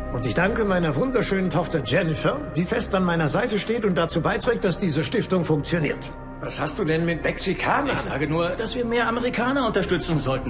Und ich danke meiner wunderschönen Tochter Jennifer, die fest an meiner Seite steht und dazu beiträgt, dass diese Stiftung funktioniert. Was hast du denn mit Mexikanern? Ich sage nur, dass wir mehr Amerikaner unterstützen sollten.